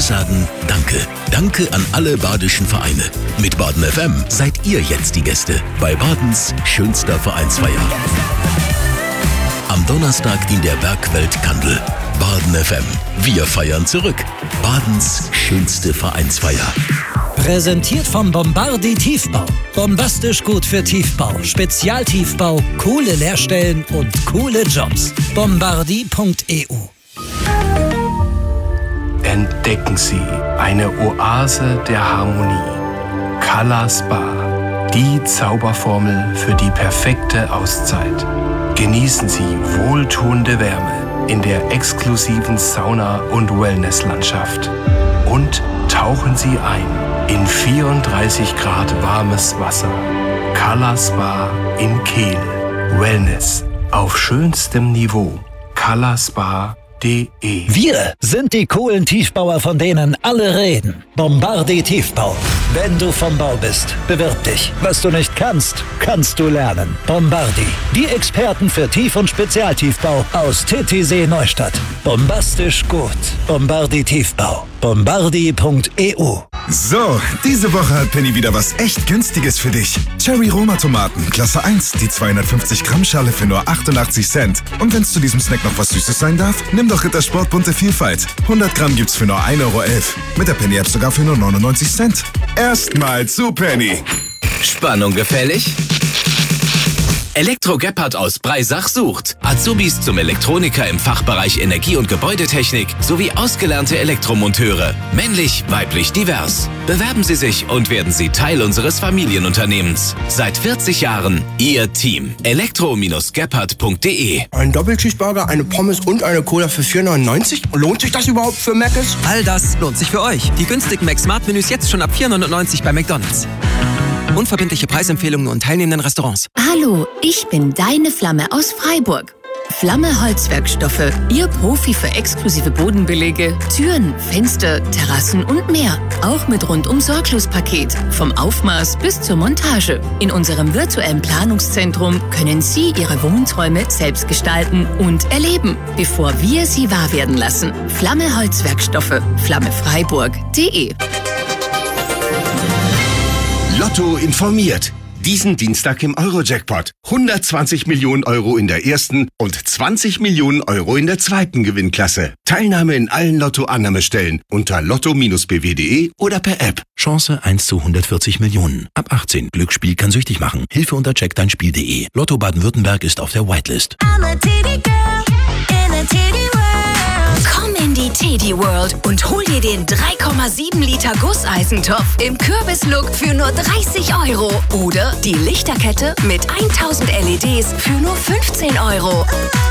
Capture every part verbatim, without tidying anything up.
sagen Danke. Danke an alle badischen Vereine. Mit Baden F M seid ihr jetzt die Gäste bei Badens schönster Vereinsfeier. Am Donnerstag in der Bergwelt Kandel. Baden F M. Wir feiern zurück. Badens schönste Vereinsfeier. Präsentiert vom Bombardi Tiefbau. Bombastisch gut für Tiefbau, Spezialtiefbau, coole Leerstellen und coole Jobs. Bombardi punkt e u. Entdecken Sie eine Oase der Harmonie. Color Spa. Die Zauberformel für die perfekte Auszeit. Genießen Sie wohltuende Wärme in der exklusiven Sauna- und Wellnesslandschaft. Und tauchen Sie ein in vierunddreißig Grad warmes Wasser. Color Spa in Kehl. Wellness auf schönstem Niveau. color spa punkt de. Wir sind die coolen Tiefbauer, von denen alle reden. Bombardi Tiefbau. Wenn du vom Bau bist, bewirb dich. Was du nicht kannst, kannst du lernen. Bombardi. Die Experten für Tief- und Spezialtiefbau aus Titisee Neustadt. Bombastisch gut. Bombardi Tiefbau. Bombardi punkt e u. So, diese Woche hat Penny wieder was echt Günstiges für dich. Cherry Roma Tomaten, Klasse eins, die zweihundertfünfzig Gramm Schale für nur achtundachtzig Cent. Und wenn es zu diesem Snack noch was Süßes sein darf, nimm doch Rittersport bunte Vielfalt. hundert Gramm gibt's für nur ein Euro elf. Mit der Penny-App sogar für nur neunundneunzig Cent. Erstmal zu Penny. Spannung gefällig? Elektro Gebhardt aus Breisach sucht Azubis zum Elektroniker im Fachbereich Energie- und Gebäudetechnik sowie ausgelernte Elektromonteure. Männlich, weiblich, divers. Bewerben Sie sich und werden Sie Teil unseres Familienunternehmens. Seit vierzig Jahren Ihr Team. elektro gebhardt punkt de. Ein Doppelcheeseburger, eine Pommes und eine Cola für vier neunundneunzig? Lohnt sich das überhaupt für Mc's? All das lohnt sich für euch. Die günstigen Mac-Smart-Menüs jetzt schon ab vier neunundneunzig bei McDonald's. Unverbindliche Preisempfehlungen und teilnehmenden Restaurants. Hallo, ich bin deine Flamme aus Freiburg. Flamme Holzwerkstoffe, Ihr Profi für exklusive Bodenbelege, Türen, Fenster, Terrassen und mehr. Auch mit Rundum-Sorglos-Paket, vom Aufmaß bis zur Montage. In unserem virtuellen Planungszentrum können Sie Ihre Wohnträume selbst gestalten und erleben, bevor wir sie wahr werden lassen. Flamme Holzwerkstoffe, flammefreiburg punkt de. Lotto informiert. Diesen Dienstag im Euro-Jackpot. hundertzwanzig Millionen Euro in der ersten und zwanzig Millionen Euro in der zweiten Gewinnklasse. Teilnahme in allen Lotto-Annahmestellen unter lotto bindestrich b w punkt de oder per App. Chance eins zu hundertvierzig Millionen. Ab achtzehn. Glücksspiel kann süchtig machen. Hilfe unter check dein spiel punkt de. Lotto Baden-Württemberg ist auf der Whitelist. Komm in die Teddy World und hol dir den drei Komma sieben Liter Gusseisentopf im Kürbislook für nur dreißig Euro. Oder die Lichterkette mit tausend L E Ds für nur fünfzehn Euro.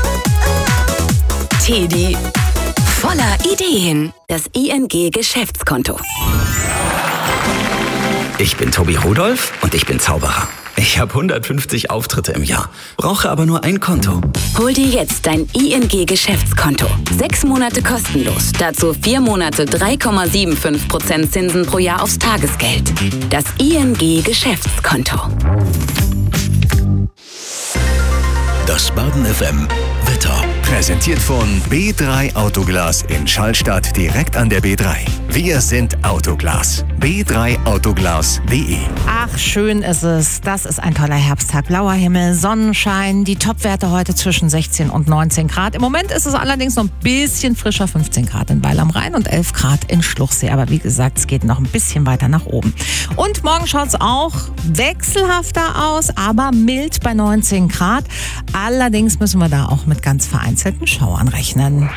Teddy. Voller Ideen. Das I N G-Geschäftskonto. Ich bin Tobi Rudolph und ich bin Zauberer. Ich habe hundertfünfzig Auftritte im Jahr, brauche aber nur ein Konto. Hol dir jetzt dein I N G-Geschäftskonto. Sechs Monate kostenlos. Dazu vier Monate drei Komma fünfundsiebzig Prozent Zinsen pro Jahr aufs Tagesgeld. Das I N G-Geschäftskonto. Das Baden F M Wetter. Präsentiert von B drei Autoglas in Schallstadt direkt an der B drei. Wir sind Autoglas. b drei autoglas punkt de. Ach, schön ist es. Das ist ein toller Herbsttag. Blauer Himmel, Sonnenschein. Die Topwerte heute zwischen sechzehn und neunzehn Grad. Im Moment ist es allerdings noch ein bisschen frischer. fünfzehn Grad in Weil am Rhein und elf Grad in Schluchsee. Aber wie gesagt, es geht noch ein bisschen weiter nach oben. Und morgen schaut es auch wechselhafter aus, aber mild bei neunzehn Grad. Allerdings müssen wir da auch mit ganz vereinzelten Schauern rechnen.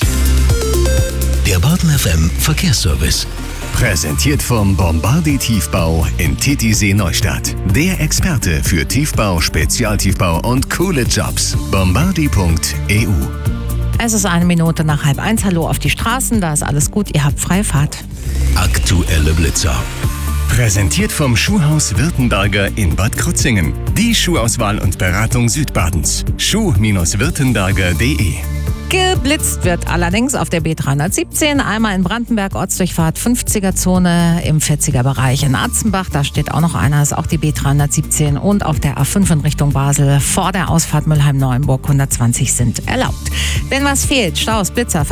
Der Baden F M Verkehrsservice. Präsentiert vom Bombardi Tiefbau in Titisee Neustadt. Der Experte für Tiefbau, Spezialtiefbau und coole Jobs. Bombardi punkt e u. Es ist eine Minute nach halb eins. Hallo auf die Straßen, da ist alles gut, ihr habt freie Fahrt. Aktuelle Blitzer. Präsentiert vom Schuhhaus Württemberger in Bad Krozingen. Die Schuhauswahl und Beratung Südbadens. schuh württemberger punkt de. Geblitzt wird allerdings auf der B dreihundertsiebzehn, einmal in Brandenberg, Ortsdurchfahrt fünfziger Zone im vierziger Bereich in Atzenbach. Da steht auch noch einer, ist auch die B dreihundertsiebzehn. Und auf der A fünf in Richtung Basel vor der Ausfahrt Mülheim-Neuenburg hundertzwanzig sind erlaubt. Wenn was fehlt, Staus, Blitzer,